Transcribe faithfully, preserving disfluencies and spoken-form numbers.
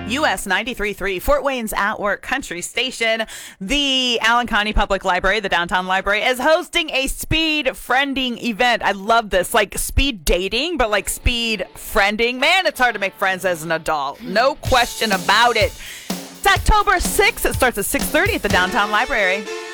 U S ninety-three point three, Fort Wayne's At Work Country Station. The Allen County Public Library, the downtown library, is hosting a speed friending event. I love this. Like speed dating, but like speed friending. Man, it's hard to make friends as an adult. No question about it. It's October sixth. It starts at six thirty at the downtown library.